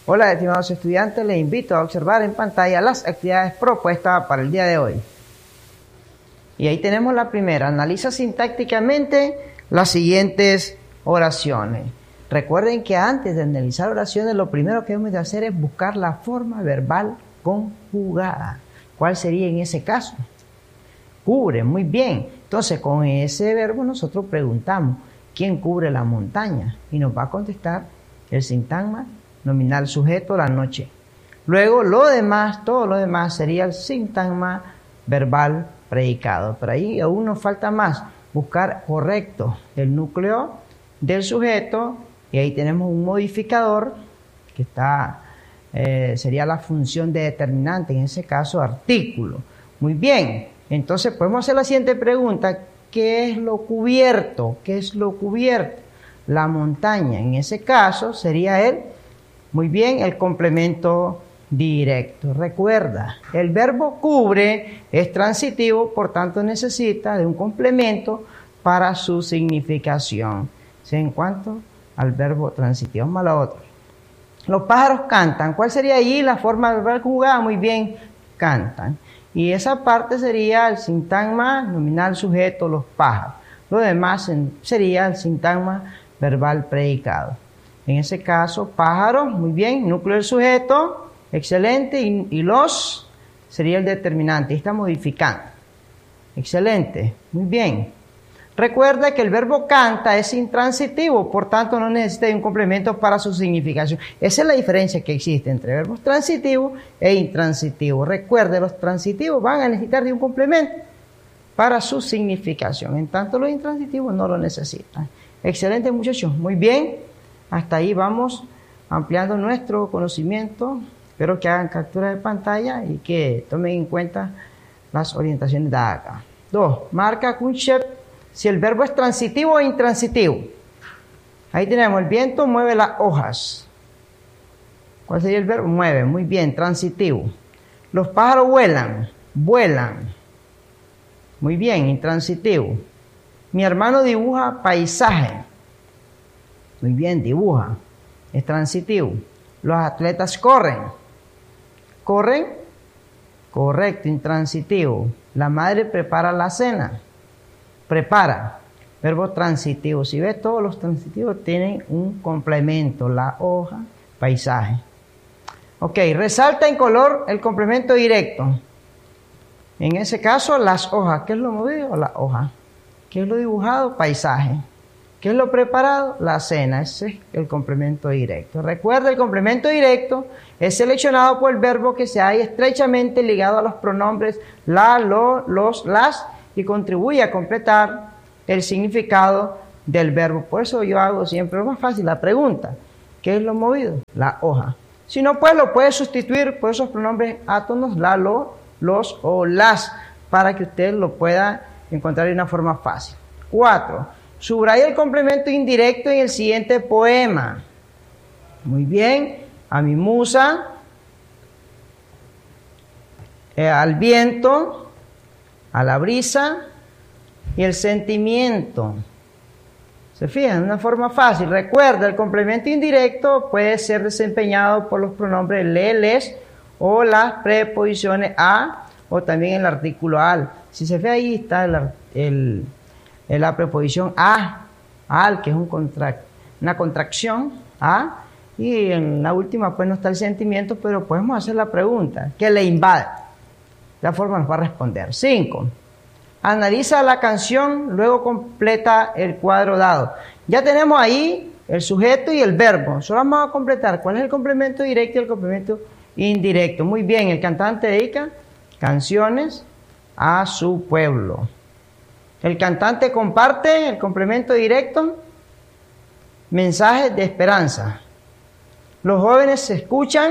Hola, estimados estudiantes, les invito a observar en pantalla las actividades propuestas para el día de hoy. Y ahí tenemos la primera. Analiza sintácticamente las siguientes oraciones. Recuerden que antes de analizar oraciones, lo primero que debemos de hacer es buscar la forma verbal conjugada. ¿Cuál sería en ese caso? Cubre, muy bien. Entonces, con ese verbo nosotros preguntamos, ¿quién cubre la montaña? Y nos va a contestar el sintagma nominal sujeto, la noche. Luego, todo lo demás sería el sintagma verbal predicado. Pero ahí aún nos falta más, buscar correcto el núcleo del sujeto, y ahí tenemos un modificador que sería la función de determinante, en ese caso artículo. Muy bien, entonces podemos hacer la siguiente pregunta: ¿qué es lo cubierto? ¿Qué es lo cubierto? La montaña. En ese caso sería el complemento directo. Recuerda, el verbo cubre es transitivo, por tanto necesita de un complemento para su significación. En cuanto al verbo transitivo, vamos a la otra. Los pájaros cantan. ¿Cuál sería allí la forma verbal conjugada? Muy bien, cantan. Y esa parte sería el sintagma nominal sujeto, los pájaros. Lo demás sería el sintagma verbal predicado. En ese caso, pájaros, muy bien, núcleo del sujeto, excelente, y los sería el determinante, está modificando. Excelente, muy bien. Recuerda que el verbo canta es intransitivo, por tanto no necesita de un complemento para su significación. Esa es la diferencia que existe entre verbos transitivos e intransitivos. Recuerde, los transitivos van a necesitar de un complemento para su significación, en tanto los intransitivos no lo necesitan. Excelente, muchachos, muy bien. Hasta ahí vamos ampliando nuestro conocimiento. Espero que hagan captura de pantalla y que tomen en cuenta las orientaciones dadas acá. 2. Marca Kunchev si el verbo es transitivo o intransitivo. Ahí tenemos, el viento mueve las hojas. ¿Cuál sería el verbo? Mueve, muy bien, transitivo. Los pájaros vuelan. Muy bien, intransitivo. Mi hermano dibuja paisaje. Muy bien, dibuja. Es transitivo. Los atletas corren. Correcto, intransitivo. La madre prepara la cena. Prepara. Verbo transitivo. Si ves, todos los transitivos tienen un complemento. La hoja, paisaje. Ok, resalta en color el complemento directo. En ese caso, las hojas. ¿Qué es lo movido? La hoja. ¿Qué es lo dibujado? Paisaje. ¿Qué es lo preparado? La cena. Ese es el complemento directo. Recuerda, el complemento directo es seleccionado por el verbo que se halla estrechamente ligado a los pronombres la, lo, los, las, y contribuye a completar el significado del verbo. Por eso yo hago siempre lo más fácil, la pregunta: ¿qué es lo movido? La hoja. Si no, pues lo puede sustituir por esos pronombres átonos, la, lo, los o las, para que usted lo pueda encontrar de una forma fácil. 4. Subraya el complemento indirecto en el siguiente poema. Muy bien. A mi musa, al viento, a la brisa y el sentimiento. ¿Se fijan? De una forma fácil. Recuerda, el complemento indirecto puede ser desempeñado por los pronombres le, les o las preposiciones a, o también el artículo al. Si se ve, ahí está la preposición al, que es una contracción, a, y en la última pues no está el sentimiento, pero podemos hacer la pregunta: ¿qué le invade? De la forma nos va a responder. 5. Analiza la canción, luego completa el cuadro dado. Ya tenemos ahí el sujeto y el verbo. Solo vamos a completar cuál es el complemento directo y el complemento indirecto. Muy bien, el cantante dedica canciones a su pueblo. El cantante comparte, el complemento directo, mensajes de esperanza. Los jóvenes escuchan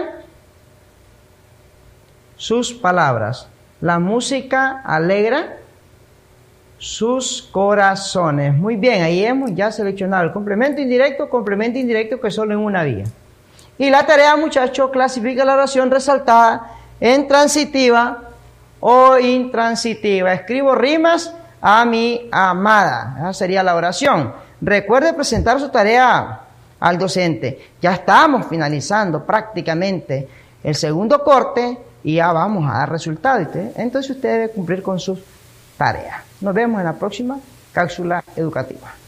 sus palabras. La música alegra sus corazones. Muy bien, ahí hemos ya seleccionado el complemento indirecto que solo en una vía. Y la tarea, muchachos, clasifica la oración resaltada en transitiva o intransitiva. Escribo rimas a mi amada. Esa sería la oración. Recuerde presentar su tarea al docente. Ya estamos finalizando prácticamente el segundo corte y ya vamos a dar resultados. Entonces usted debe cumplir con sus tareas. Nos vemos en la próxima cápsula educativa.